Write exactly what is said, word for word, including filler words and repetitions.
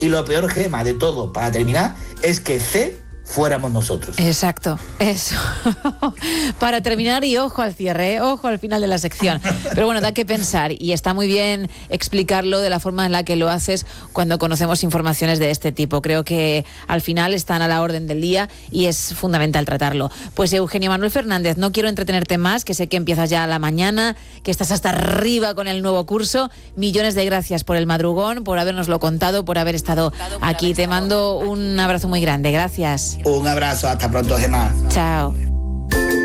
Y lo peor, Gema, de todo, para terminar, es que C fuéramos nosotros. Exacto, eso. Para terminar, y ojo al cierre, ¿eh? Ojo al final de la sección. Pero bueno, da que pensar, y está muy bien explicarlo de la forma en la que lo haces cuando conocemos informaciones de este tipo. Creo que al final están a la orden del día y es fundamental tratarlo. Pues Eugenio Manuel Fernández, no quiero entretenerte más, que sé que empiezas ya a la mañana, que estás hasta arriba con el nuevo curso. Millones de gracias por el madrugón, por habernoslo contado, por haber estado aquí. Te mando un abrazo muy grande. Gracias. Un abrazo, hasta pronto, Gemma. Chao.